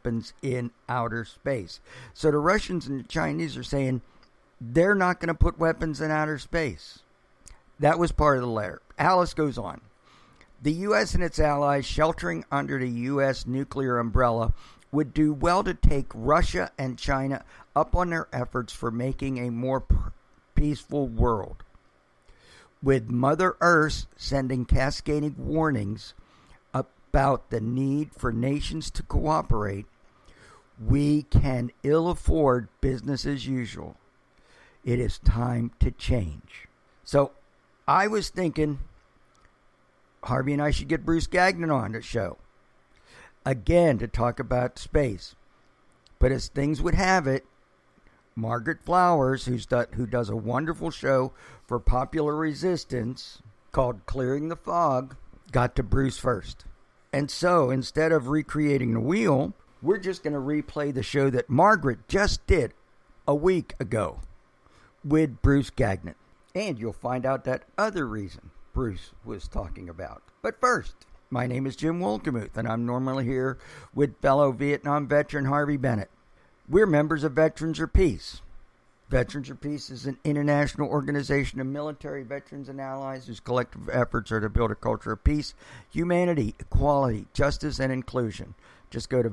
weapons in outer space. So the Russians and the Chinese are saying they're not going to put weapons in outer space. That was part of the letter. Alice goes on. The U.S. and its allies sheltering under the U.S. nuclear umbrella would do well to take Russia and China up on their efforts for making a more peaceful world. With Mother Earth sending cascading warnings about the need for nations to cooperate, we can ill afford business as usual. It is time to change. So I was thinking Harvey and I should get Bruce Gagnon on the show again to talk about space. But as things would have it, Margaret Flowers, who does a wonderful show for Popular Resistance called Clearing the Fog, got to Bruce first. And so instead of recreating the wheel, we're just going to replay the show that Margaret just did a week ago with Bruce Gagnon. And you'll find out that other reason Bruce was talking about. But first, my name is Jim Wolgemuth, and I'm normally here with fellow Vietnam veteran Harvey Bennett. We're members of Veterans for Peace. Veterans for Peace is an international organization of military veterans and allies whose collective efforts are to build a culture of peace, humanity, equality, justice, and inclusion. Just go to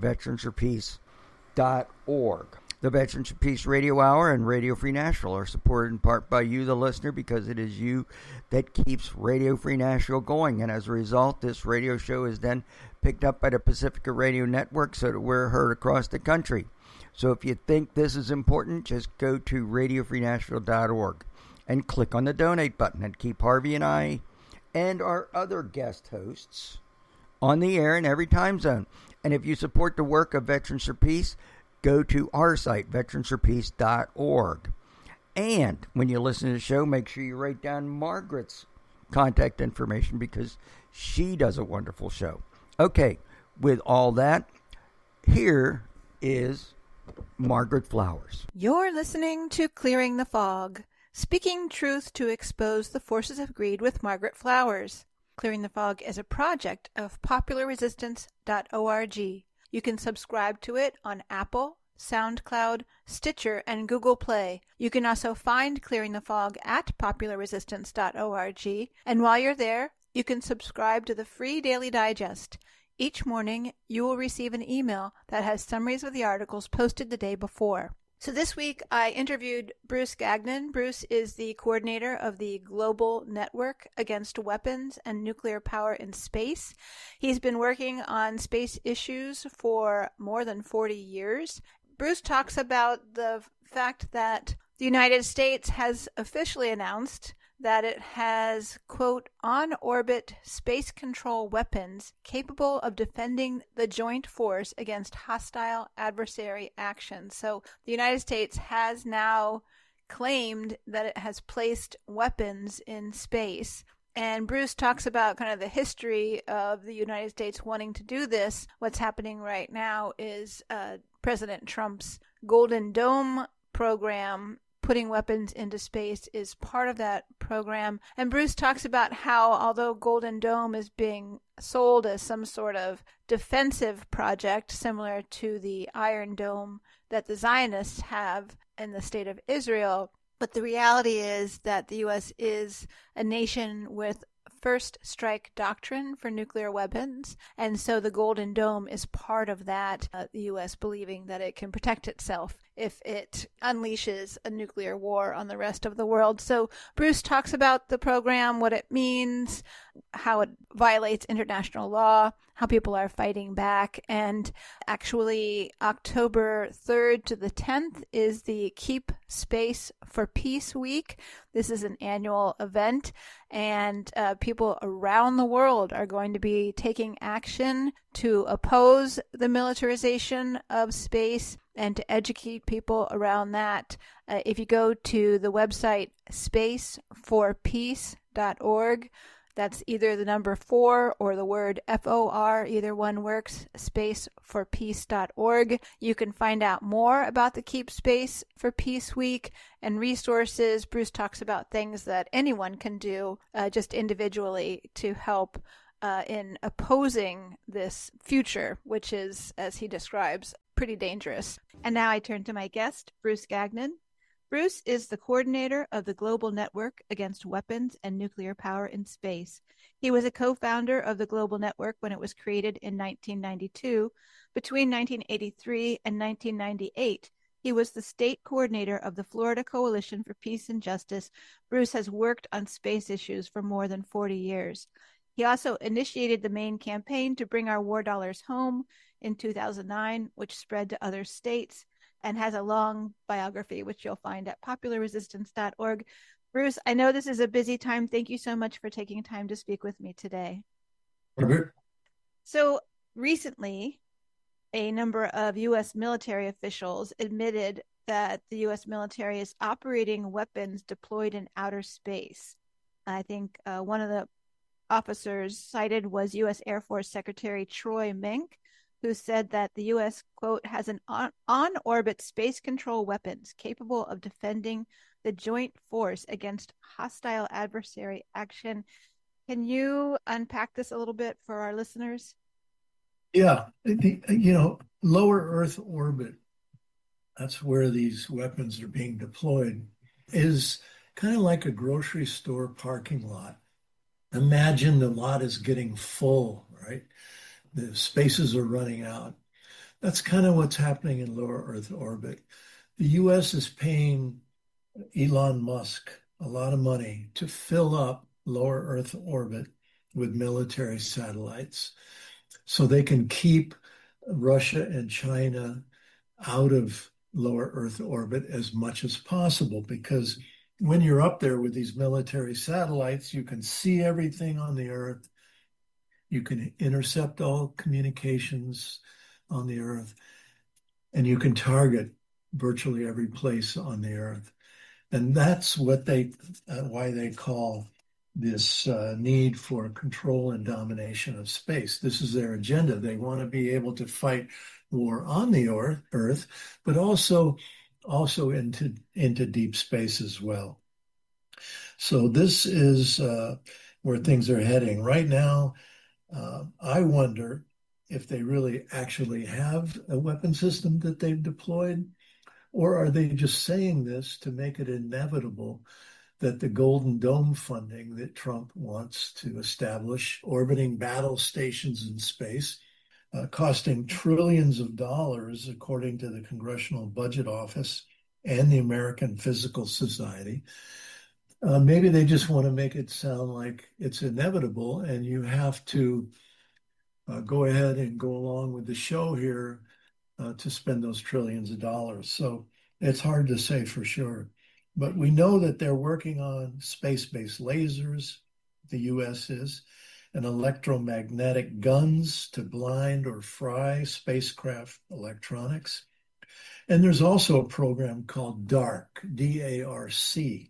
veteransforpeace.org. The Veterans for Peace Radio Hour and Radio Free Nashville are supported in part by you, the listener, because it is you that keeps Radio Free Nashville going. And as a result, this radio show is then picked up by the Pacifica Radio Network so that we're heard across the country. So if you think this is important, just go to radiofreenashville.org and click on the donate button and keep Harvey and I and our other guest hosts on the air in every time zone. And if you support the work of Veterans for Peace, go to our site, veteransforpeace.org. And when you listen to the show, make sure you write down Margaret's contact information because she does a wonderful show. Okay, with all that, here is Margaret Flowers. You're listening to Clearing the Fog, speaking truth to expose the forces of greed with Margaret Flowers. Clearing the Fog is a project of popularresistance.org. You can subscribe to it on Apple, SoundCloud, Stitcher, and Google Play. You can also find Clearing the Fog at popularresistance.org. And while you're there, you can subscribe to the free Daily Digest. Each morning, you will receive an email that has summaries of the articles posted the day before. So this week, I interviewed Bruce Gagnon. Bruce is the coordinator of the Global Network Against Weapons and Nuclear Power in Space. He's been working on space issues for more than 40 years. Bruce talks about the fact that the United States has officially announced that it has, quote, on-orbit space control weapons capable of defending the joint force against hostile adversary action. So the United States has now claimed that it has placed weapons in space. And Bruce talks about kind of the history of the United States wanting to do this. What's happening right now is President Trump's Golden Dome program, putting weapons into space, is part of that program. And Bruce talks about how, although Golden Dome is being sold as some sort of defensive project similar to the Iron Dome that the Zionists have in the state of Israel, but the reality is that the U.S. is a nation with first strike doctrine for nuclear weapons, and so the Golden Dome is part of that, the U.S. believing that it can protect itself if it unleashes a nuclear war on the rest of the world. So Bruce talks about the program, what it means, how it violates international law, how people are fighting back, and actually October 3rd to the 10th is the Keep Space for Peace Week. This is an annual event, and people around the world are going to be taking action to oppose the militarization of space and to educate people around that. If you go to the website spaceforpeace.org, that's either the number 4 or the word FOR, either one works, spaceforpeace.org. You can find out more about the Keep Space for Peace Week and resources. Bruce talks about things that anyone can do just individually to help in opposing this future, which is, as he describes, pretty dangerous. And now I turn to my guest, Bruce Gagnon. Bruce is the coordinator of the Global Network Against Weapons and Nuclear Power in Space. He was a co-founder of the Global Network when it was created in 1992. Between 1983 and 1998, he was the state coordinator of the Florida Coalition for Peace and Justice. Bruce has worked on space issues for more than 40 years. He also initiated the main campaign to bring our war dollars home in 2009, which spread to other states, and has a long biography, which you'll find at popularresistance.org. Bruce, I know this is a busy time. Thank you so much for taking time to speak with me today. Robert? So recently, a number of U.S. military officials admitted that the U.S. military is operating weapons deployed in outer space. I think one of the officers cited was U.S. Air Force Secretary Troy Mink, who said that the U.S., quote, has an on-orbit space control weapons capable of defending the joint force against hostile adversary action. Can you unpack this a little bit for our listeners? Yeah, lower Earth orbit, that's where these weapons are being deployed, is kind of like a grocery store parking lot. Imagine the lot is getting full, right? The spaces are running out. That's kind of what's happening in lower Earth orbit. The US is paying Elon Musk a lot of money to fill up lower Earth orbit with military satellites so they can keep Russia and China out of lower Earth orbit as much as possible, because when you're up there with these military satellites, you can see everything on the Earth. You can intercept all communications on the Earth, and you can target virtually every place on the Earth. And that's what why they call this need for control and domination of space. This is their agenda. They want to be able to fight war on the Earth, but also into deep space as well. So this is where things are heading right now. I wonder if they really actually have a weapon system that they've deployed, or are they just saying this to make it inevitable that the Golden Dome funding that Trump wants to establish, orbiting battle stations in space, costing trillions of dollars, according to the Congressional Budget Office and the American Physical Society. Maybe they just want to make it sound like it's inevitable and you have to go ahead and go along with the show here to spend those trillions of dollars. So it's hard to say for sure. But we know that they're working on space-based lasers, the U.S. is, and electromagnetic guns to blind or fry spacecraft electronics. And there's also a program called DARC, D-A-R-C,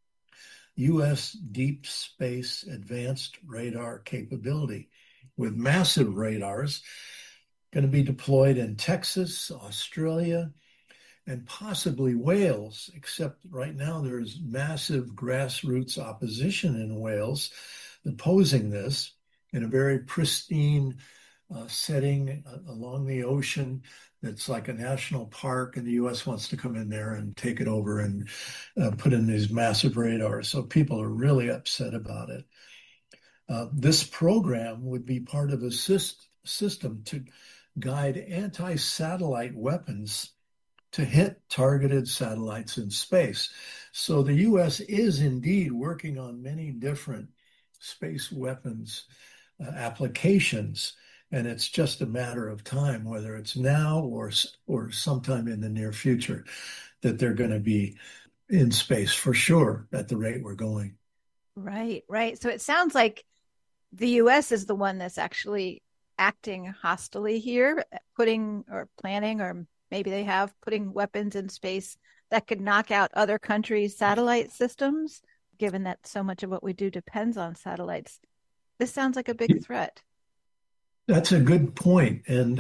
U.S. Deep Space Advanced Radar Capability, with massive radars going to be deployed in Texas, Australia, and possibly Wales, except right now there's massive grassroots opposition in Wales opposing this in a very pristine setting along the ocean that's like a national park, and the U.S. wants to come in there and take it over and put in these massive radars. So people are really upset about it. This program would be part of a system to guide anti-satellite weapons to hit targeted satellites in space. So the U.S. is indeed working on many different space weapons applications, and it's just a matter of time, whether it's now or sometime in the near future, that they're going to be in space for sure at the rate we're going. Right, right. So it sounds like the U.S. is the one that's actually acting hostilely here, putting or planning, or maybe they have putting weapons in space that could knock out other countries' satellite systems, given that so much of what we do depends on satellites. This sounds like a big threat. That's a good point. And,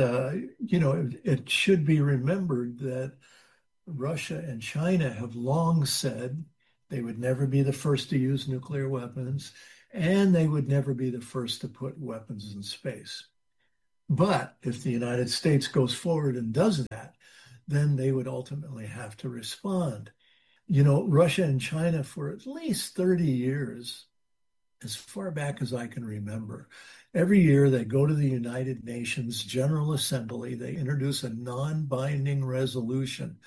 it should be remembered that Russia and China have long said they would never be the first to use nuclear weapons, and they would never be the first to put weapons in space. But if the United States goes forward and does that, then they would ultimately have to respond. Russia and China for at least 30 years, as far back as I can remember, every year they go to the United Nations General Assembly, they introduce a non-binding resolution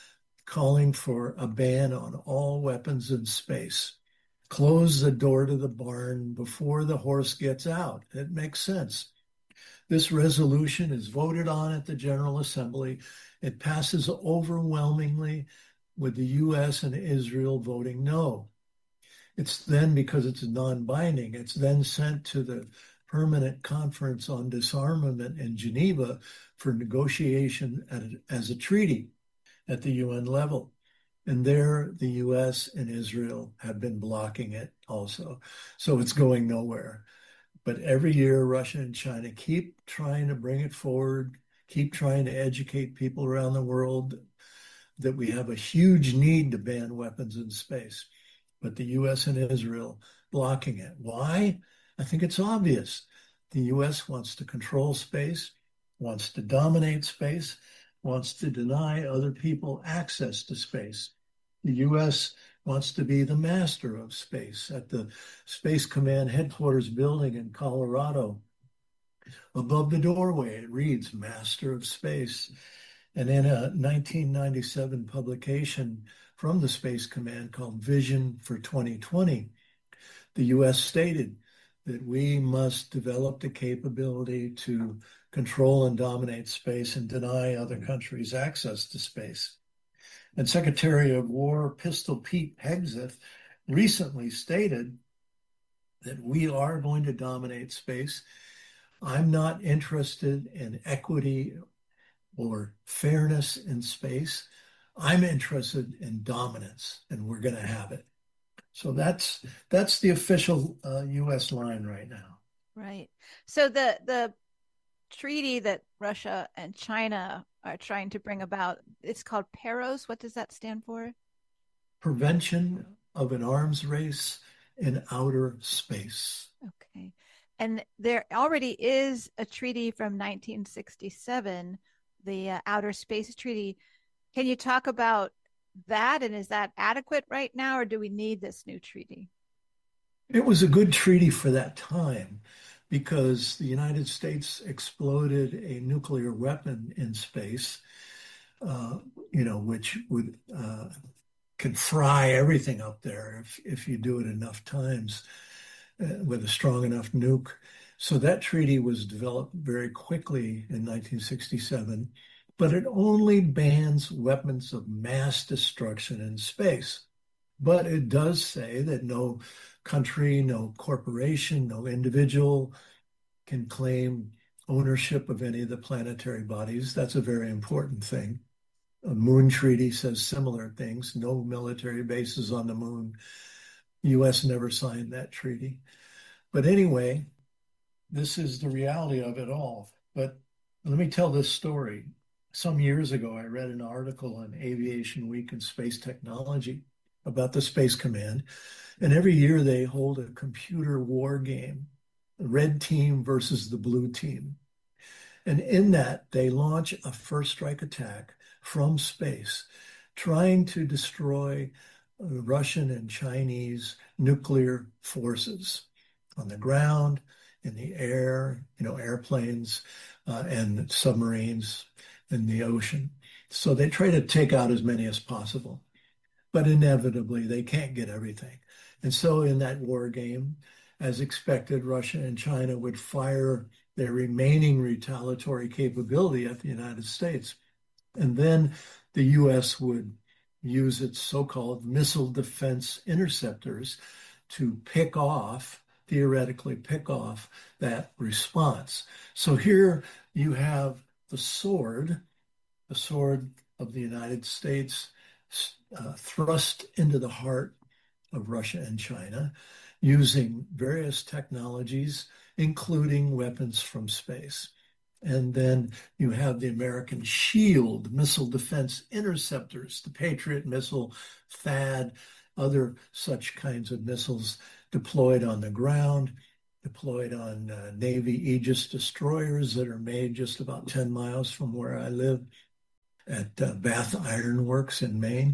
calling for a ban on all weapons in space. Close the door to the barn before the horse gets out. It makes sense. This resolution is voted on at the General Assembly. It passes overwhelmingly with the US and Israel voting no. It's then, because it's non-binding, it's then sent to the Permanent Conference on Disarmament in Geneva for negotiation as a treaty at the UN level. And there, the US and Israel have been blocking it also. So it's going nowhere. But every year, Russia and China keep trying to bring it forward, keep trying to educate people around the world that we have a huge need to ban weapons in space. But the US and Israel blocking it. Why? I think it's obvious. The US wants to control space, wants to dominate space, wants to deny other people access to space. The US wants to be the master of space. At the Space Command headquarters building in Colorado, above the doorway, it reads Master of Space. And in a 1997 publication from the Space Command called Vision for 2020, the US stated that we must develop the capability to control and dominate space and deny other countries access to space. And Secretary of War Pistol Pete Hegseth recently stated that we are going to dominate space. I'm not interested in equity or fairness in space. I'm interested in dominance, and we're going to have it. So that's the official U.S. line right now. Right. So the treaty that Russia and China are trying to bring about, it's called PAROS. What does that stand for? Prevention of an arms race in outer space. Okay. And there already is a treaty from 1967, the Outer Space Treaty. Can you talk about that? And is that adequate right now, or do we need this new treaty? It was a good treaty for that time because the United States exploded a nuclear weapon in space, which would can fry everything up there if you do it enough times with a strong enough nuke. So that treaty was developed very quickly in 1967, but it only bans weapons of mass destruction in space. But it does say that no country, no corporation, no individual can claim ownership of any of the planetary bodies. That's a very important thing. A Moon Treaty says similar things, no military bases on the moon. The U.S. never signed that treaty. But anyway, this is the reality of it all. But let me tell this story. Some years ago, I read an article on Aviation Week and Space Technology about the Space Command. And every year they hold a computer war game, the red team versus the blue team. And in that, they launch a first strike attack from space, trying to destroy Russian and Chinese nuclear forces on the ground, in the air, airplanes and submarines in the ocean. So they try to take out as many as possible. But inevitably, they can't get everything. And so in that war game, as expected, Russia and China would fire their remaining retaliatory capability at the United States. And then the U.S. would use its so-called missile defense interceptors to theoretically pick off that response. So here you have the sword of the United States thrust into the heart of Russia and China using various technologies, including weapons from space. And then you have the American Shield missile defense interceptors, the Patriot missile, THAAD, other such kinds of missiles deployed on the ground. deployed on Navy Aegis destroyers that are made just about 10 miles from where I live at Bath Iron Works in Maine.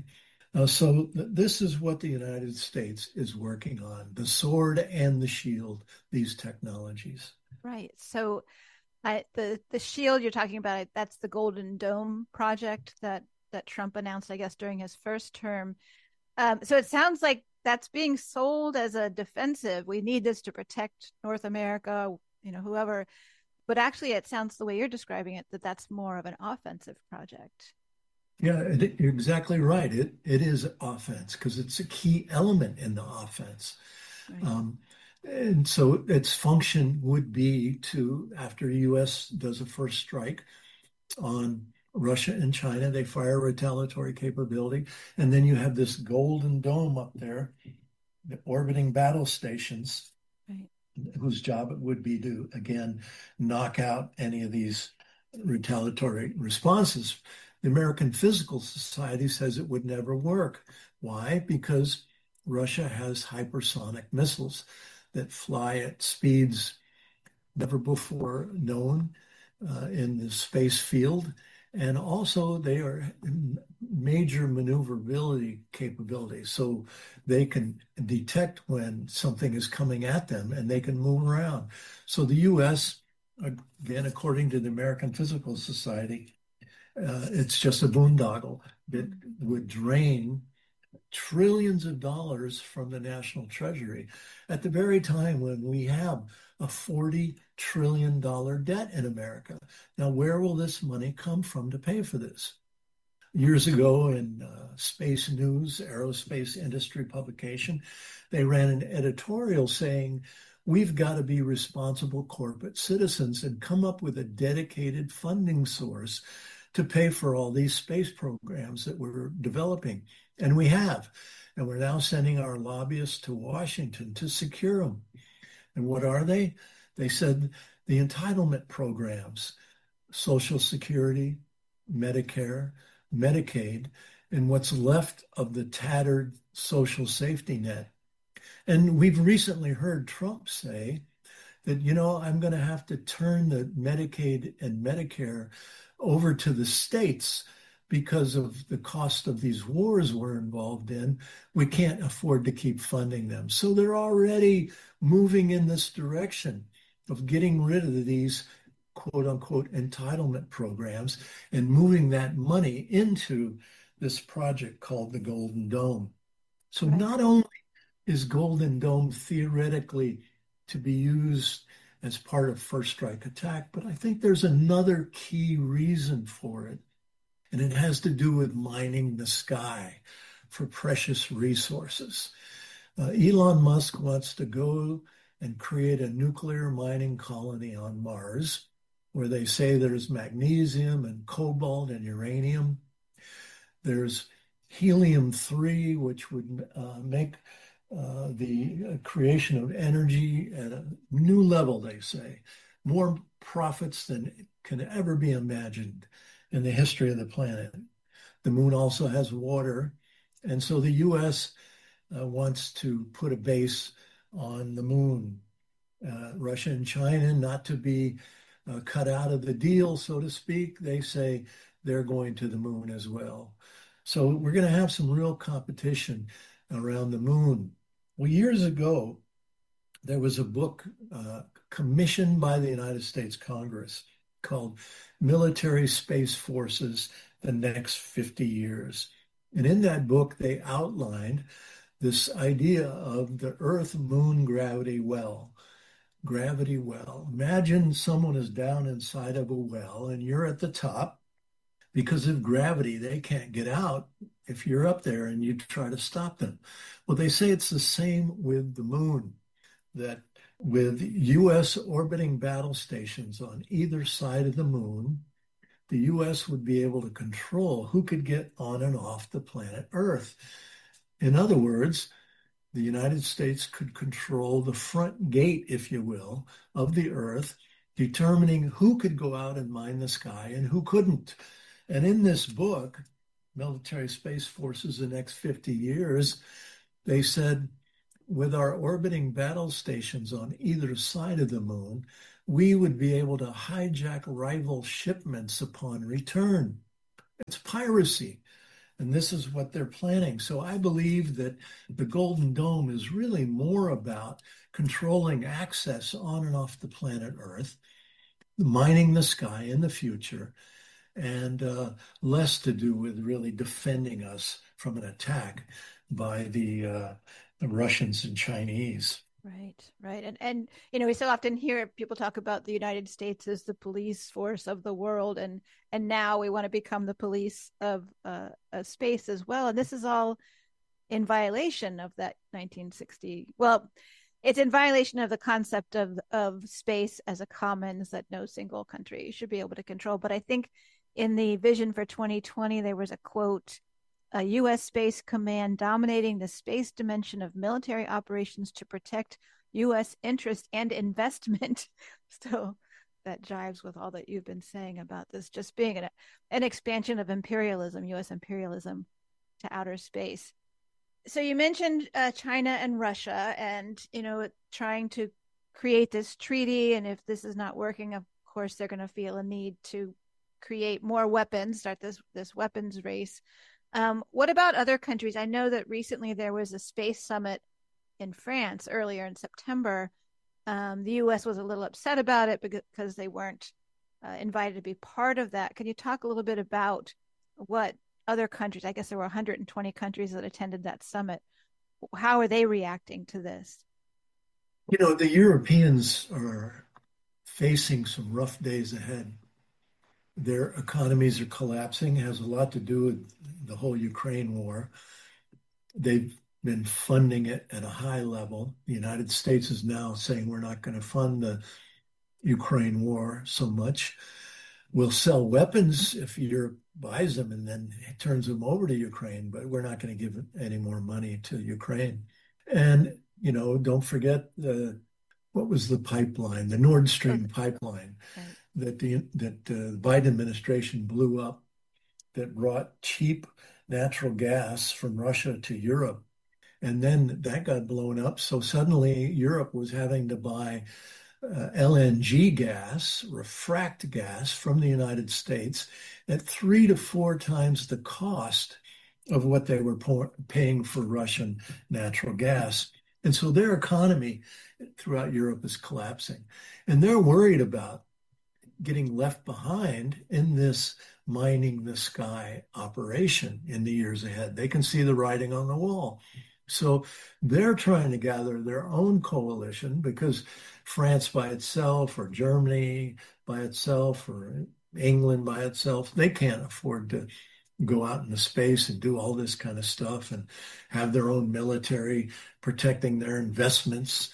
This is what the United States is working on, the sword and the shield, these technologies. Right. So the shield you're talking about, that's the Golden Dome project that Trump announced, I guess, during his first term. So it sounds like that's being sold as a defensive. We need this to protect North America, whoever. But actually, it sounds the way you're describing it, that's more of an offensive project. Yeah, you're exactly right. It is offense because it's a key element in the offense. Right. And so its function would be to, after the U.S. does a first strike on Russia and China, they fire retaliatory capability. And then you have this Golden Dome up there, the orbiting battle stations, right, whose job it would be to, again, knock out any of these retaliatory responses. The American Physical Society says it would never work. Why? Because Russia has hypersonic missiles that fly at speeds never before known in the space field. And also they are major maneuverability capabilities. So they can detect when something is coming at them and they can move around. So the US, again, according to the American Physical Society, it's just a boondoggle that would drain trillions of dollars from the national treasury at the very time when we have a $40 trillion debt in America. Now, where will this money come from to pay for this? Years ago in Space News, aerospace industry publication, they ran an editorial saying, we've got to be responsible corporate citizens and come up with a dedicated funding source to pay for all these space programs that we're developing. And we have. And we're now sending our lobbyists to Washington to secure them. And what are they? They said the entitlement programs, Social Security, Medicare, Medicaid, and what's left of the tattered social safety net. And we've recently heard Trump say that, I'm going to have to turn the Medicaid and Medicare over to the states because of the cost of these wars we're involved in. We can't afford to keep funding them. So they're already moving in this direction of getting rid of these quote unquote entitlement programs and moving that money into this project called the Golden Dome. So not only is Golden Dome theoretically to be used as part of first strike attack, but I think there's another key reason for it. And it has to do with mining the sky for precious resources. Elon Musk wants to go and create a nuclear mining colony on Mars, where they say there's magnesium and cobalt and uranium. There's helium-3, which would make the creation of energy at a new level, they say. More profits than can ever be imagined in the history of the planet. The moon also has water. And so the US wants to put a base on the moon. Russia and China, not to be cut out of the deal, so to speak, they say they're going to the moon as well. So we're going to have some real competition around the moon. Well, years ago, there was a book commissioned by the United States Congress called Military Space Forces, the Next 50 Years. And in that book, they outlined this idea of the Earth-Moon gravity well. Gravity well. Imagine someone is down inside of a well and you're at the top. Because of gravity, they can't get out if you're up there and you try to stop them. Well, they say it's the same with the moon, that with U.S. orbiting battle stations on either side of the moon, the U.S. would be able to control who could get on and off the planet Earth. In other words, the United States could control the front gate, if you will, of the Earth, determining who could go out and mine the sky and who couldn't. And in this book, Military Space Forces, the Next 50 Years, they said with our orbiting battle stations on either side of the moon, we would be able to hijack rival shipments upon return. It's piracy. And this is what they're planning. So I believe that the Golden Dome is really more about controlling access on and off the planet Earth, mining the sky in the future, and less to do with really defending us from an attack by the Russians and Chinese. Right, right. And you know, we so often hear people talk about the United States as the police force of the world, and now we want to become the police of space as well. And this is all in violation of that 1960. Well, it's in violation of the concept of space as a commons that no single country should be able to control. But I think in the vision for 2020, there was a quote, a U.S. Space Command dominating the space dimension of military operations to protect U.S. interest and investment. So that jives with all that you've been saying about this just being an expansion of imperialism, U.S. imperialism to outer space. So you mentioned China and Russia and, you know, trying to create this treaty. And if this is not working, of course, they're going to feel a need to create more weapons, start this weapons race. What about other countries? I know that recently there was a space summit in France earlier in September. The U.S. was a little upset about it because they weren't invited to be part of that. Can you talk a little bit about what other countries, I guess there were 120 countries that attended that summit, how are they reacting to this? You know, the Europeans are facing some rough days ahead. Their economies are collapsing. It has a lot to do with the whole Ukraine war. They've been funding it at a high level. The United States is now saying we're not going to fund the Ukraine war so much. We'll sell weapons if Europe buys them and then turns them over to Ukraine, but we're not going to give any more money to Ukraine. And, you know, don't forget what was the pipeline, the Nord Stream pipeline. Right. That the Biden administration blew up that brought cheap natural gas from Russia to Europe. And then that got blown up. So suddenly Europe was having to buy LNG gas, refract gas from the United States at 3 to 4 times the cost of what they were paying for Russian natural gas. And so their economy throughout Europe is collapsing. And they're worried about getting left behind in this mining the sky operation in the years ahead. They can see the writing on the wall. So they're trying to gather their own coalition because France by itself or Germany by itself or England by itself, they can't afford to go out into space and do all this kind of stuff and have their own military protecting their investments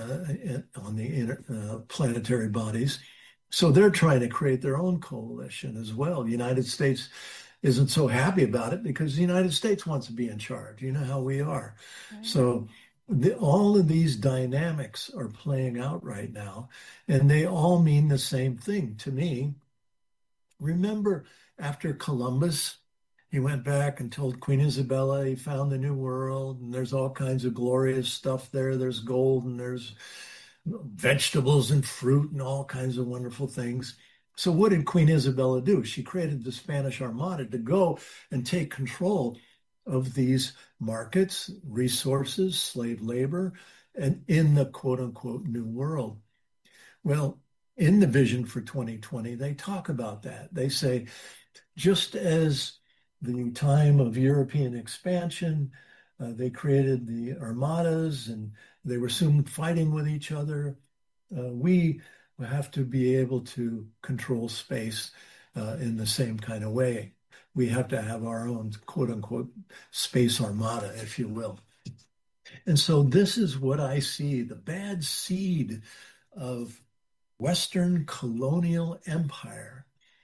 on the planetary bodies. So they're trying to create their own coalition as well. The United States isn't so happy about it because the United States wants to be in charge. You know how we are. Right. So all of these dynamics are playing out right now, and they all mean the same thing to me. Remember after Columbus, he went back and told Queen Isabella he found the New World, and there's all kinds of glorious stuff there. There's gold and there's vegetables and fruit and all kinds of wonderful things. So what did Queen Isabella do? She created the Spanish Armada to go and take control of these markets, resources, slave labor, and in the quote unquote New World. Well, in the vision for 2020, they talk about that. They say, just as the time of European expansion, they created the armadas and they were soon fighting with each other. We have to be able to control space in the same kind of way. We have to have our own quote unquote space armada, if you will. And so this is what I see, the bad seed of Western colonial empire,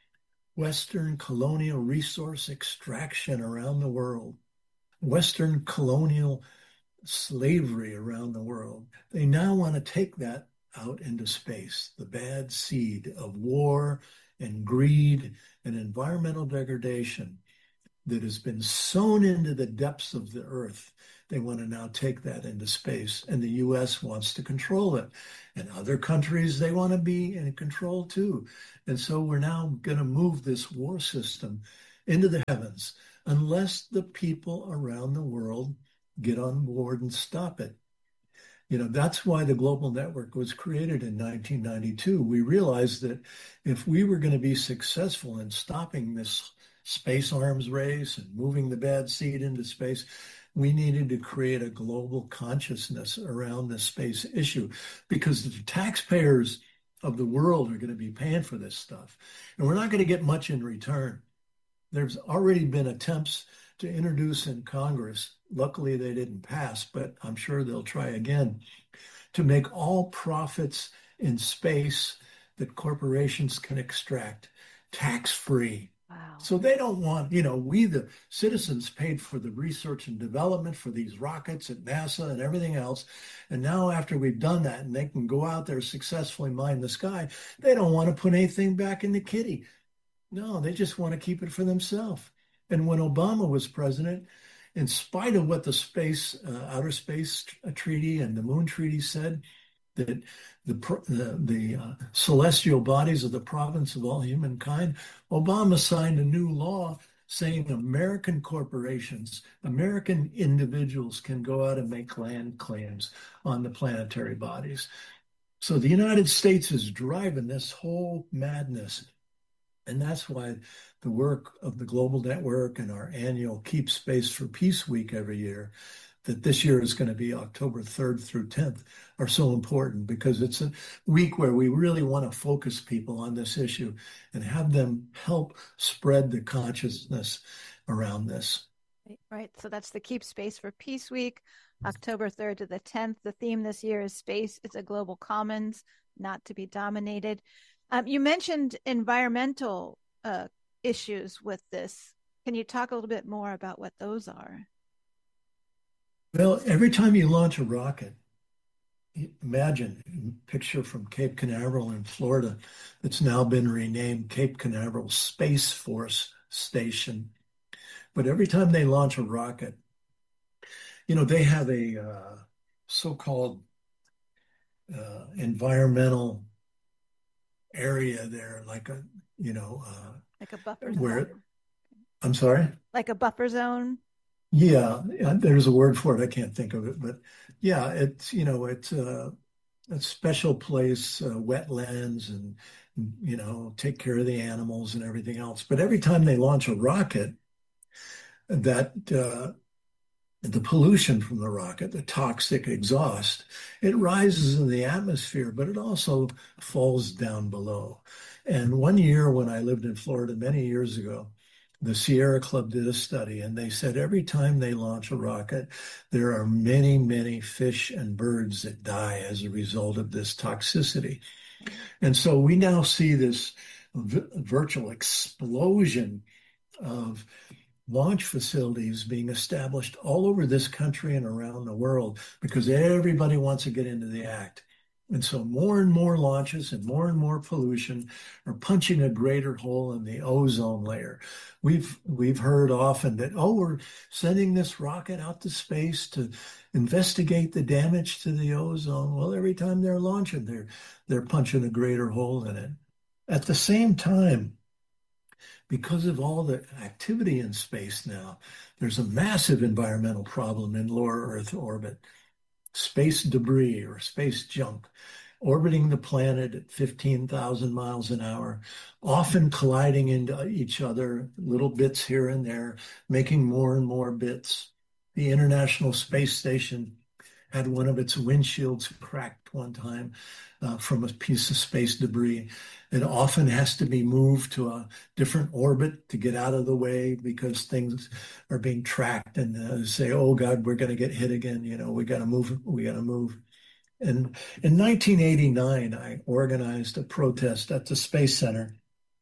Western colonial resource extraction around the world, Western colonial slavery around the world. They now want to take that out into space, the bad seed of war and greed and environmental degradation. that has been sewn into the depths of the earth. They want to now take that into space, and the U.S. wants to control it. And other countries, they want to be in control too. And so we're now going to move this war system into the heavens unless the people around the world get on board and stop it. That's why the global network was created in 1992. We realized that if we were going to be successful in stopping this space arms race and moving the bad seed into space, we needed to create a global consciousness around the space issue, because the taxpayers of the world are going to be paying for this stuff. And we're not going to get much in return. There's already been attempts to introduce in Congress. Luckily, they didn't pass, but I'm sure they'll try again, to make all profits in space that corporations can extract tax-free. Wow. So they don't want, we the citizens paid for the research and development for these rockets at NASA and everything else. And now after we've done that and they can go out there successfully mine the sky, they don't want to put anything back in the kitty. No, they just want to keep it for themselves. And when Obama was president, in spite of what the outer space treaty and the moon treaty said, that the celestial bodies are the province of all humankind, Obama signed a new law saying American corporations, American individuals can go out and make land claims on the planetary bodies. So the United States is driving this whole madness. And that's why the work of the Global Network and our annual Keep Space for Peace Week every year, that this year is going to be October 3rd through 10th, are so important, because it's a week where we really want to focus people on this issue and have them help spread the consciousness around this. Right. So that's the Keep Space for Peace Week, October 3rd to the 10th. The theme this year is Space is a Global Commons, not to be dominated. You mentioned environmental issues with this. Can you talk a little bit more about what those are? Well, every time you launch a rocket, imagine a picture from Cape Canaveral in Florida that's now been renamed Cape Canaveral Space Force Station. But every time they launch a rocket, they have a so-called environmental area there, like a buffer where zone. I'm sorry? Like a buffer zone? Yeah, there's a word for it. I can't think of it, but yeah, it's a special place, wetlands, and take care of the animals and everything else. But every time they launch a rocket, that the pollution from the rocket, the toxic exhaust, it rises in the atmosphere, but it also falls down below. And one year when I lived in Florida many years ago, the Sierra Club did a study, and they said every time they launch a rocket, there are many, many fish and birds that die as a result of this toxicity. And so we now see this virtual explosion of launch facilities being established all over this country and around the world, because everybody wants to get into the act. And so more and more launches and more pollution are punching a greater hole in the ozone layer. We've heard often that, we're sending this rocket out to space to investigate the damage to the ozone. Well, every time they're launching, they're punching a greater hole in it. At the same time, because of all the activity in space now, there's a massive environmental problem in lower Earth orbit. Space debris or space junk orbiting the planet at 15,000 miles an hour, often colliding into each other, little bits here and there, making more and more bits. The International Space Station had one of its windshields cracked one time from a piece of space debris. It often has to be moved to a different orbit to get out of the way because things are being tracked, and say, oh God, we're going to get hit again. We got to move. And in 1989, I organized a protest at the Space Center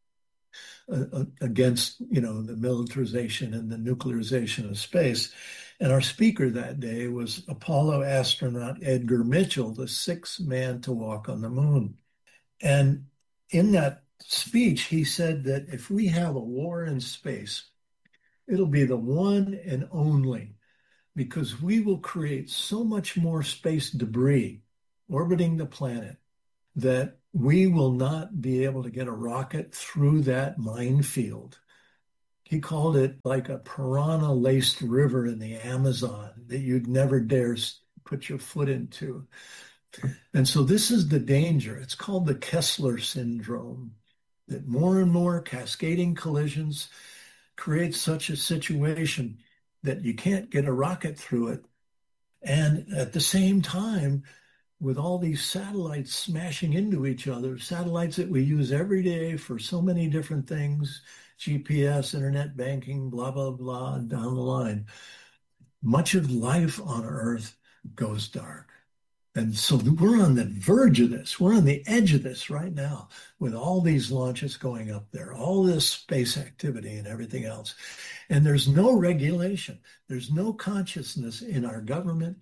against, the militarization and the nuclearization of space. And our speaker that day was Apollo astronaut Edgar Mitchell, the sixth man to walk on the moon. And in that speech, he said that if we have a war in space, It'll be the one and only, because we will create so much more space debris orbiting the planet that we will not be able to get a rocket through that minefield. He called it like a piranha-laced river in the Amazon that you'd never dare put your foot into. And so this is the danger. It's called the Kessler syndrome, that more and more cascading collisions create such a situation that you can't get a rocket through it. And at the same time, with all these satellites smashing into each other, satellites that we use every day for so many different things, GPS, internet banking, blah, blah, blah, down the line, much of life on Earth goes dark. And so we're on the verge of this. We're on the edge of this right now with all these launches going up there, all this space activity and everything else. And there's no regulation. There's no consciousness in our government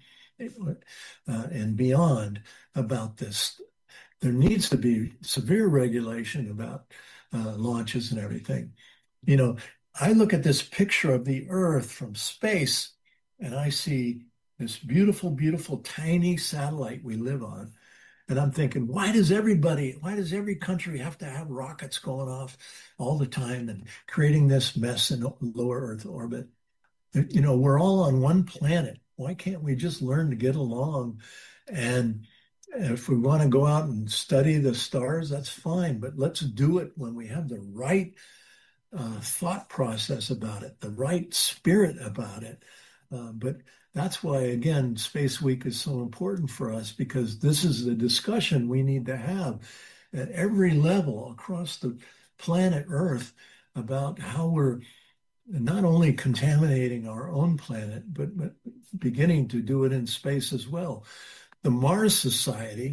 and beyond about this. There needs to be severe regulation about launches and everything. You know, I look at this picture of the Earth from space and I see this beautiful, beautiful, tiny satellite we live on. And I'm thinking, why does every country have to have rockets going off all the time and creating this mess in lower Earth orbit? You know, we're all on one planet. Why can't we just learn to get along? And if we want to go out and study the stars, that's fine. But let's do it when we have the right thought process about it, the right spirit about it. But that's why, again, Space Week is so important for us, because this is the discussion we need to have at every level across the planet Earth about how we're not only contaminating our own planet, but beginning to do it in space as well. The Mars Society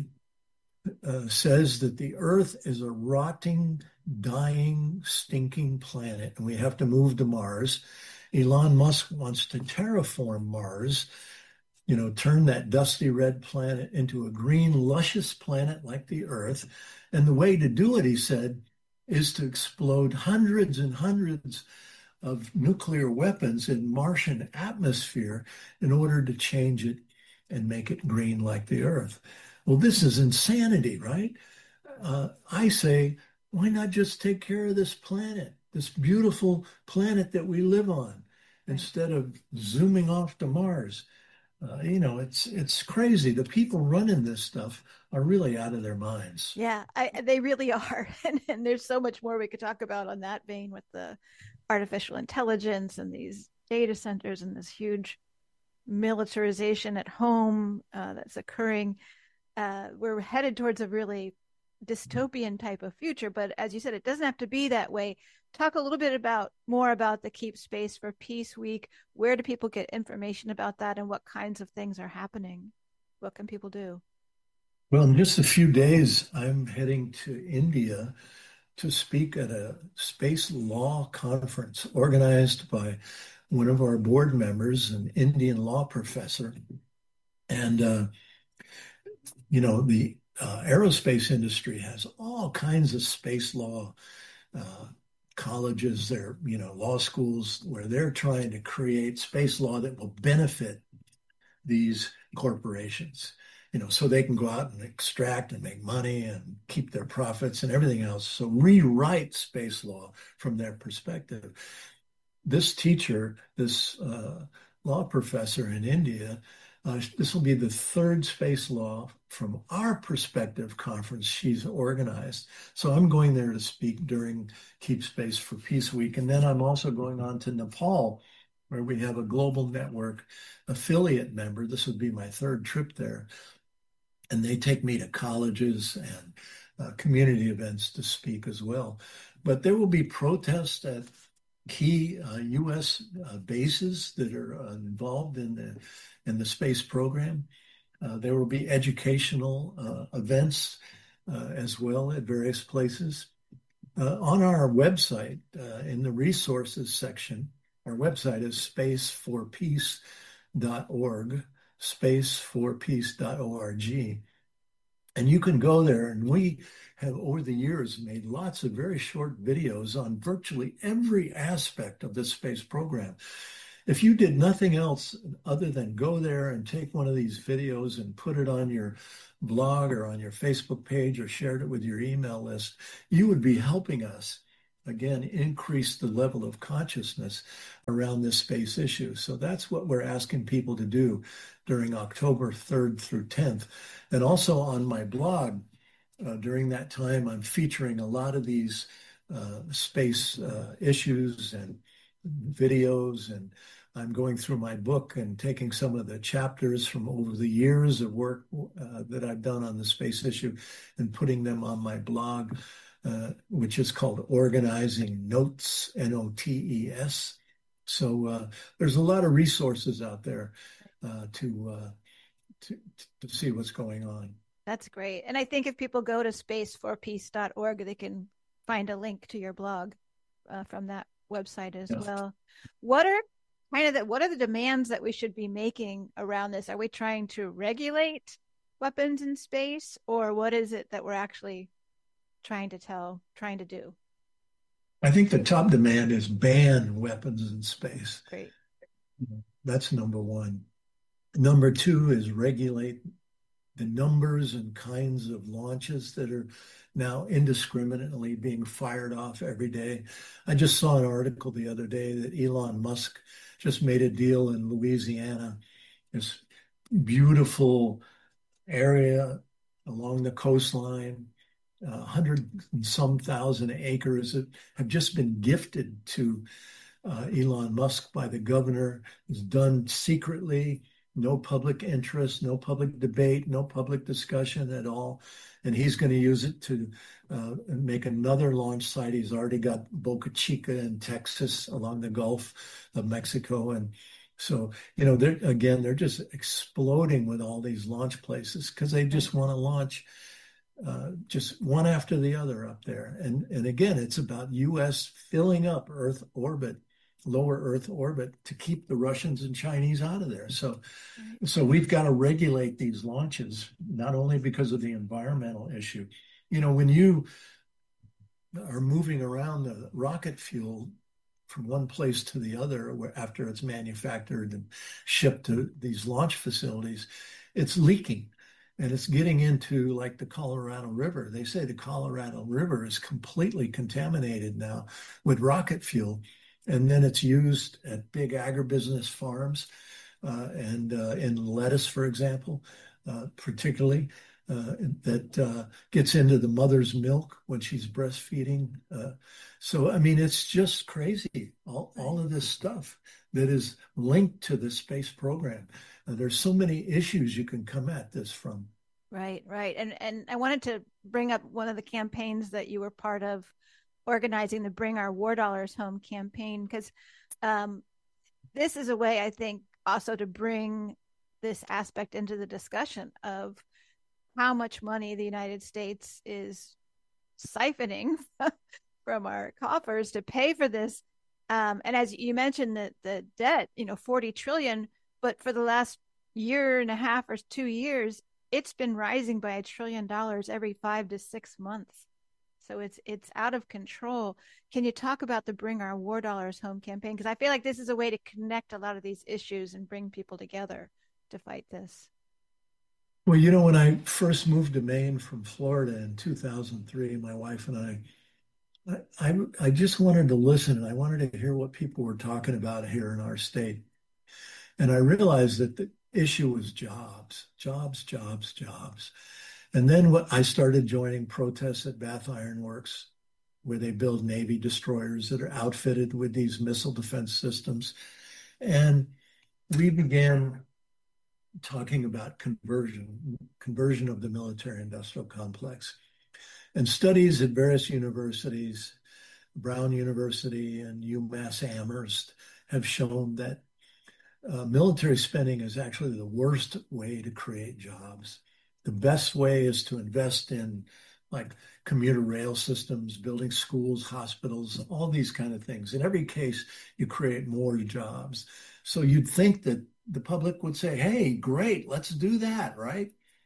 says that the Earth is a rotting, dying, stinking planet, and we have to move to Mars. Elon Musk wants to terraform Mars, you know, turn that dusty red planet into a green, luscious planet like the Earth. And the way to do it, he said, is to explode hundreds and hundreds of nuclear weapons in Martian atmosphere in order to change it and make it green like the Earth. Well, this is insanity, right? I say, why not just take care of this planet, this beautiful planet that we live on, instead of zooming off to Mars? You know, it's crazy. The people running this stuff are really out of their minds. Yeah, they really are. And there's so much more we could talk about on that vein with the artificial intelligence and these data centers and this huge militarization at home that's occurring. We're headed towards a really dystopian type of future, but as you said, it doesn't have to be that way. Talk a little bit more about the Keep Space for Peace Week. Where do people get information about that, and what kinds of things are happening? What can people do? Well, in just a few days, I'm heading to India to speak at a space law conference organized by one of our board members, an Indian law professor. And, you know, the aerospace industry has all kinds of space law colleges, there, you know, law schools where they're trying to create space law that will benefit these corporations, you know, so they can go out and extract and make money and keep their profits and everything else. So rewrite space law from their perspective. This teacher, this law professor in India, this will be the third space law from our perspective conference she's organized. So I'm going there to speak during Keep Space for Peace Week. And then I'm also going on to Nepal, where we have a global network affiliate member. This would be my third trip there. And they take me to colleges and community events to speak as well. But there will be protests at key U.S. bases that are involved in the space program. There will be educational events as well at various places. On our website, in the resources section, our website is spaceforpeace.org, spaceforpeace.org. And you can go there, and we have over the years made lots of very short videos on virtually every aspect of the space program. If you did nothing else other than go there and take one of these videos and put it on your blog or on your Facebook page or shared it with your email list, you would be helping us, again, increase the level of consciousness around this space issue. So that's what we're asking people to do during October 3rd through 10th. And also on my blog, during that time, I'm featuring a lot of these space issues and videos, and I'm going through my book and taking some of the chapters from over the years of work that I've done on the space issue and putting them on my blog, which is called Organizing Notes, Notes. So there's a lot of resources out there to see what's going on. That's great. And I think if people go to spaceforpeace.org, they can find a link to your blog from that website as well. What are the demands that we should be making around this? Are we trying to regulate weapons in space, or what is it that we're actually trying to do? I think the top demand is ban weapons in space. Great. That's number one. Number two is regulate the numbers and kinds of launches that are now indiscriminately being fired off every day. I just saw an article the other day that Elon Musk just made a deal in Louisiana, this beautiful area along the coastline, 100 and some thousand acres that have just been gifted to Elon Musk by the governor. It's done secretly. No public interest, no public debate, no public discussion at all. And he's going to use it to make another launch site. He's already got Boca Chica in Texas along the Gulf of Mexico. And so, they're just exploding with all these launch places because they just want to launch just one after the other up there. And again, it's about U.S. filling up lower Earth orbit to keep the Russians and Chinese out of there. So we've got to regulate these launches, not only because of the environmental issue. When you are moving around the rocket fuel from one place to the other after it's manufactured and shipped to these launch facilities, it's leaking. And it's getting into like the Colorado River. They say the Colorado River is completely contaminated now with rocket fuel. And then it's used at big agribusiness farms and in lettuce, for example, particularly that gets into the mother's milk when she's breastfeeding. So, I mean, it's just crazy, all of this stuff that is linked to the space program. There's so many issues you can come at this from. Right. And I wanted to bring up one of the campaigns that you were part of, organizing the Bring Our War Dollars Home campaign, because this is a way, I think, also to bring this aspect into the discussion of how much money the United States is siphoning from our coffers to pay for this. And as you mentioned, the debt, 40 trillion, but for the last year and a half or 2 years, it's been rising by $1 trillion every 5 to 6 months. So it's out of control. Can you talk about the Bring Our War Dollars Home campaign? Because I feel like this is a way to connect a lot of these issues and bring people together to fight this. Well, when I first moved to Maine from Florida in 2003, my wife and I just wanted to listen, and I wanted to hear what people were talking about here in our state. And I realized that the issue was jobs. And then I started joining protests at Bath Iron Works, where they build Navy destroyers that are outfitted with these missile defense systems. And we began talking about conversion of the military-industrial complex. And studies at various universities, Brown University and UMass Amherst, have shown that military spending is actually the worst way to create jobs. The best way is to invest in like commuter rail systems, building schools, hospitals, all these kind of things. In every case, you create more jobs. So you'd think that the public would say, hey, great, let's do that, right?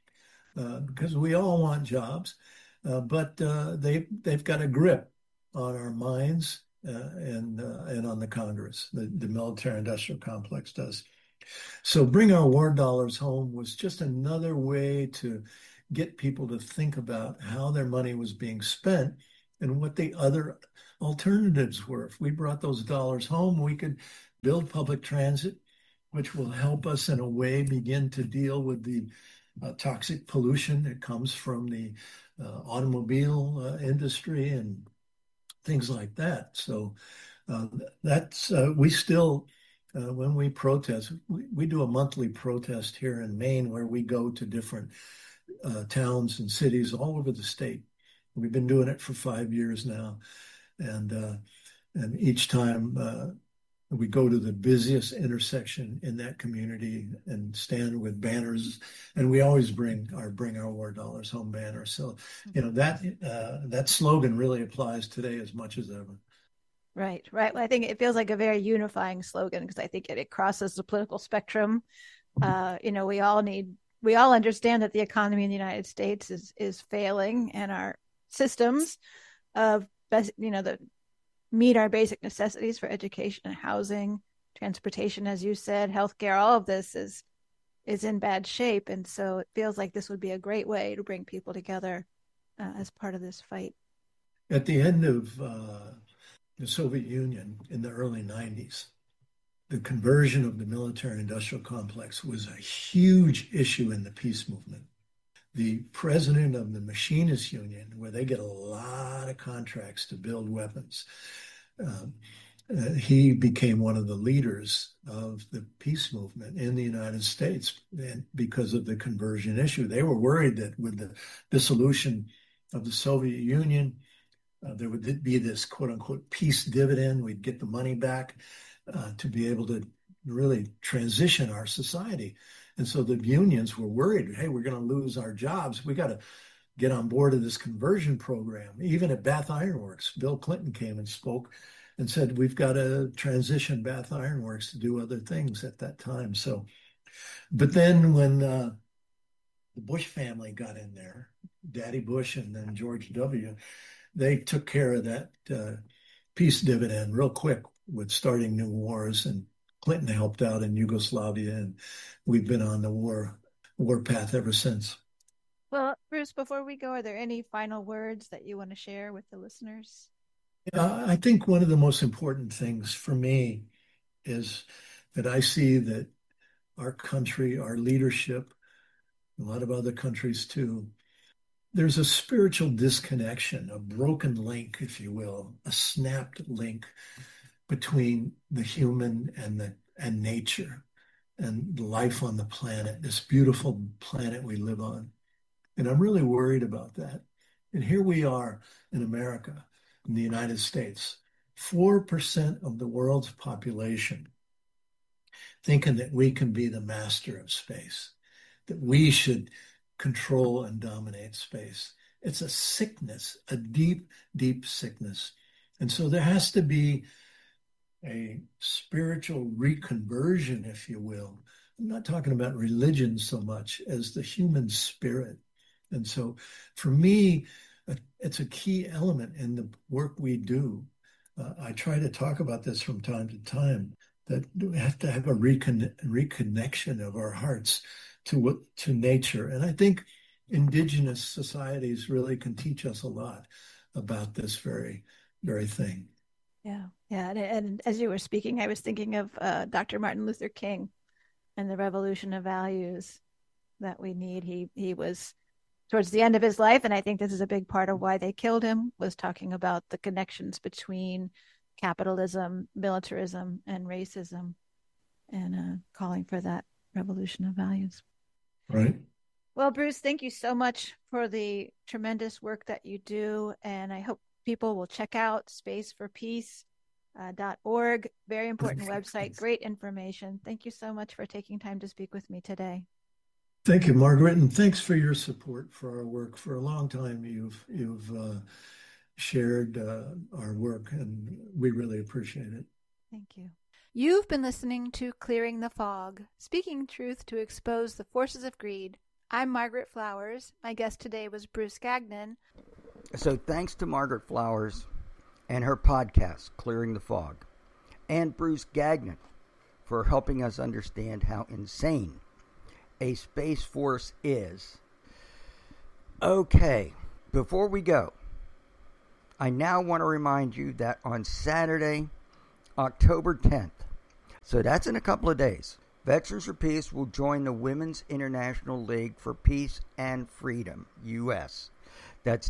because we all want jobs, but they've got a grip on our minds and on the Congress. The military-industrial complex does. So Bring Our War Dollars Home was just another way to get people to think about how their money was being spent and what the other alternatives were. If we brought those dollars home, we could build public transit, which will help us in a way begin to deal with the toxic pollution that comes from the automobile industry and things like that. So that's we still when we protest, we do a monthly protest here in Maine where we go to different towns and cities all over the state. We've been doing it for 5 years now, and each time we go to the busiest intersection in that community and stand with banners, and we always bring our War Dollars Home banner. So, that slogan really applies today as much as ever. Right, right. Well, I think it feels like a very unifying slogan because I think it crosses the political spectrum. We all understand that the economy in the United States is failing, and our systems of that meet our basic necessities for education and housing, transportation, as you said, healthcare, all of this is in bad shape. And so it feels like this would be a great way to bring people together as part of this fight. At the end of the Soviet Union in the early 90s, the conversion of the military-industrial complex was a huge issue in the peace movement. The president of the Machinists Union, where they get a lot of contracts to build weapons, he became one of the leaders of the peace movement in the United States, and because of the conversion issue. They were worried that with the dissolution of the Soviet Union, there would be this quote unquote peace dividend. We'd get the money back to be able to really transition our society. And so the unions were worried, hey, we're going to lose our jobs. We got to get on board of this conversion program. Even at Bath Iron Works, Bill Clinton came and spoke and said, we've got to transition Bath Iron Works to do other things at that time. So, but then when the Bush family got in there, Daddy Bush and then George W., they took care of that peace dividend real quick with starting new wars, and Clinton helped out in Yugoslavia, and we've been on the war path ever since. Well, Bruce, before we go, are there any final words that you want to share with the listeners? I think one of the most important things for me is that I see that our country, our leadership, a lot of other countries too, there's a spiritual disconnection, a broken link, if you will, a snapped link between the human and nature and life on the planet, this beautiful planet we live on. And I'm really worried about that. And here we are in America, in the United States, 4% of the world's population thinking that we can be the master of space, that we should control and dominate space. It's a sickness, a deep, deep sickness. And so there has to be a spiritual reconversion, if you will. I'm not talking about religion so much as the human spirit. And so for me, it's a key element in the work we do. I try to talk about this from time to time, that we have to have a reconnection of our hearts to nature. And I think indigenous societies really can teach us a lot about this very, very thing. Yeah. And as you were speaking, I was thinking of Dr. Martin Luther King and the revolution of values that we need. He was towards the end of his life, and I think this is a big part of why they killed him, was talking about the connections between capitalism, militarism, and racism, and calling for that revolution of values. Right. Well, Bruce, thank you so much for the tremendous work that you do, and I hope people will check out spaceforpeace.org. Very important website, great information. Thank you so much for taking time to speak with me today. Thank you, Margaret, and thanks for your support for our work. For a long time, you've shared our work, and we really appreciate it. Thank you. You've been listening to Clearing the Fog, speaking truth to expose the forces of greed. I'm Margaret Flowers. My guest today was Bruce Gagnon. So thanks to Margaret Flowers and her podcast, Clearing the Fog, and Bruce Gagnon for helping us understand how insane a Space Force is. Okay, before we go, I now want to remind you that on Saturday, October 10th, so that's in a couple of days, Veterans for Peace will join the Women's International League for Peace and Freedom, U.S. That's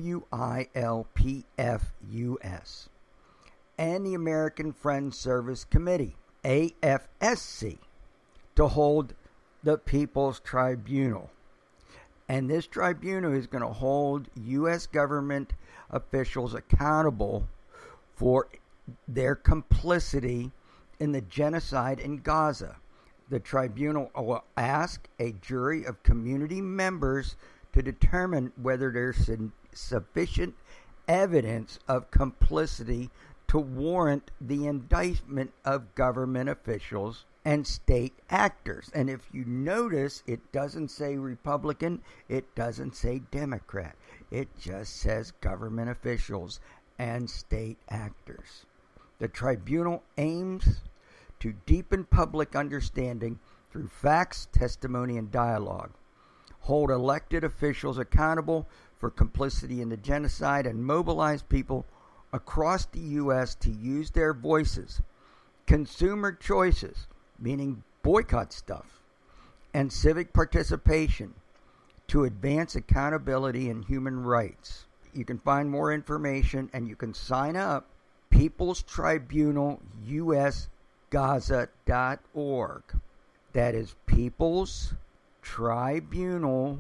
WILPF-US. And the American Friends Service Committee, AFSC, to hold the People's Tribunal. And this tribunal is going to hold U.S. government officials accountable for their complicity in the genocide in Gaza. The tribunal will ask a jury of community members to determine whether there's sufficient evidence of complicity to warrant the indictment of government officials and state actors. And if you notice, it doesn't say Republican, it doesn't say Democrat. It just says government officials and state actors. The tribunal aims to deepen public understanding through facts, testimony, and dialogue, hold elected officials accountable for complicity in the genocide, and mobilize people across the U.S. to use their voices, consumer choices, meaning boycott stuff, and civic participation to advance accountability and human rights. You can find more information and you can sign up People's Tribunal US Gaza.org. That is People's Tribunal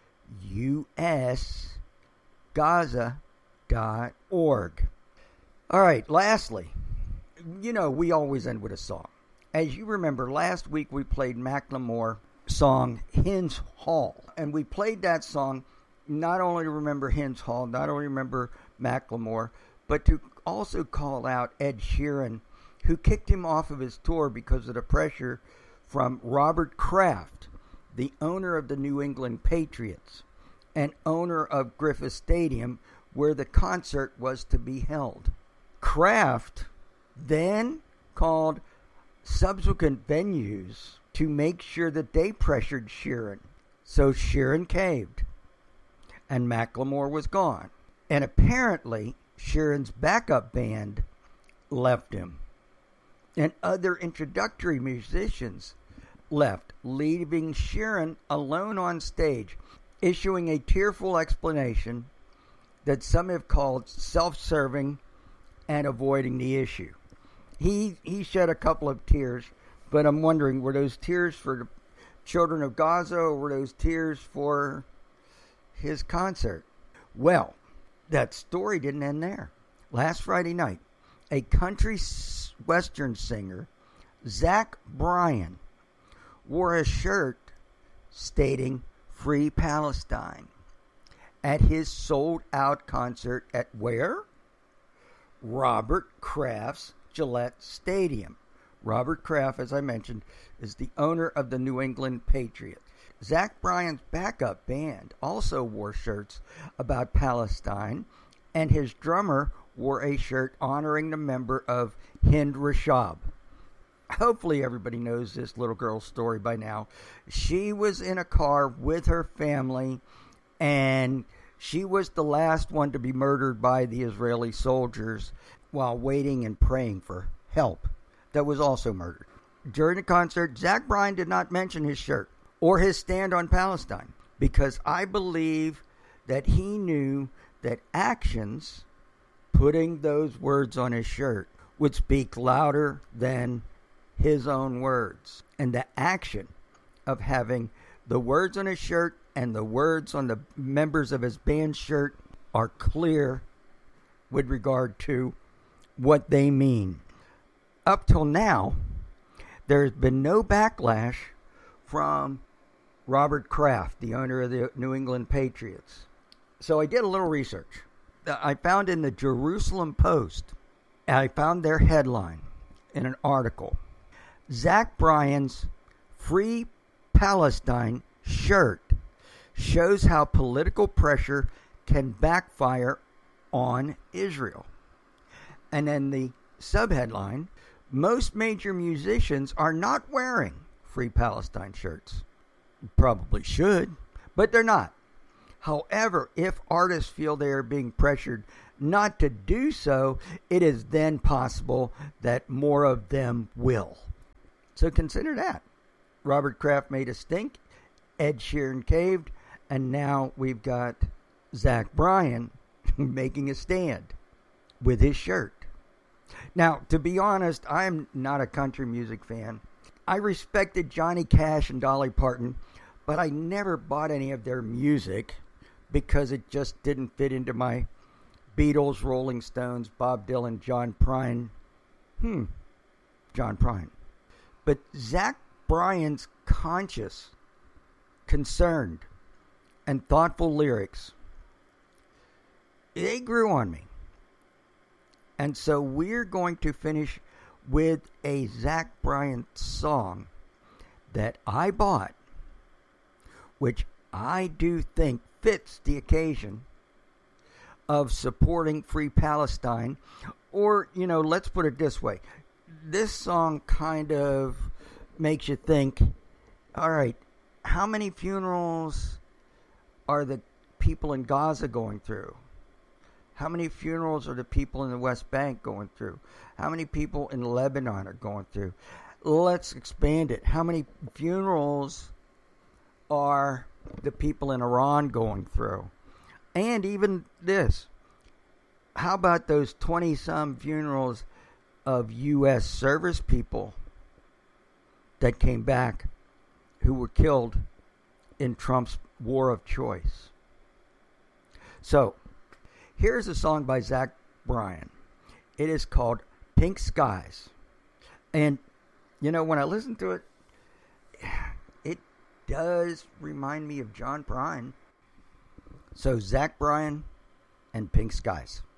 US Gaza.org. All right, lastly, we always end with a song. As you remember, last week we played Macklemore song Hens Hall. And we played that song not only to remember Hens Hall, not only remember Macklemore, but to also call out Ed Sheeran, who kicked him off of his tour because of the pressure from Robert Kraft, the owner of the New England Patriots and owner of Griffith Stadium, where the concert was to be held. Kraft then called subsequent venues to make sure that they pressured Sheeran. So Sheeran caved, and Macklemore was gone. And apparently, Sheeran's backup band left him. And other introductory musicians left, leaving Sheeran alone on stage, issuing a tearful explanation that some have called self-serving and avoiding the issue. He shed a couple of tears, but I'm wondering, were those tears for the children of Gaza, or were those tears for his concert? Well, that story didn't end there. Last Friday night, a country western singer, Zach Bryan, wore a shirt stating Free Palestine at his sold-out concert at where? Robert Kraft's Gillette Stadium. Robert Kraft, as I mentioned, is the owner of the New England Patriots. Zach Bryan's backup band also wore shirts about Palestine, and his drummer wore a shirt honoring the member of Hind Rashab. Hopefully everybody knows this little girl's story by now. She was in a car with her family, and she was the last one to be murdered by the Israeli soldiers while waiting and praying for help that was also murdered. During the concert, Zach Bryan did not mention his shirt or his stand on Palestine, because I believe that he knew that actions, putting those words on his shirt, would speak louder than his own words. And the action of having the words on his shirt and the words on the members of his band shirt are clear with regard to what they mean. Up till now, there's been no backlash from Robert Kraft, the owner of the New England Patriots. So I did a little research. I found in the Jerusalem Post, I found their headline in an article. Zach Bryan's Free Palestine shirt shows how political pressure can backfire on Israel. And then the subheadline, most major musicians are not wearing Free Palestine shirts. Probably should, but they're not. However, if artists feel they are being pressured not to do so, it is then possible that more of them will. So consider that. Robert Kraft made a stink, Ed Sheeran caved, and now we've got Zach Bryan making a stand with his shirt. Now, to be honest, I'm not a country music fan. I respected Johnny Cash and Dolly Parton, but I never bought any of their music because it just didn't fit into my Beatles, Rolling Stones, Bob Dylan, John Prine. John Prine. But Zach Bryan's conscious, concerned, and thoughtful lyrics, they grew on me. And so we're going to finish with a Zach Bryan song that I bought, which I do think fits the occasion of supporting Free Palestine. Or, let's put it this way. This song kind of makes you think, all right, how many funerals are the people in Gaza going through? How many funerals are the people in the West Bank going through? How many people in Lebanon are going through? Let's expand it. How many funerals are the people in Iran going through? And even this, how about those 20-some funerals of U.S. service people that came back who were killed in Trump's war of choice? So, here's a song by Zach Bryan. It is called Pink Skies. And, when I listen to it, it does remind me of John Prine. So, Zach Bryan and Pink Skies.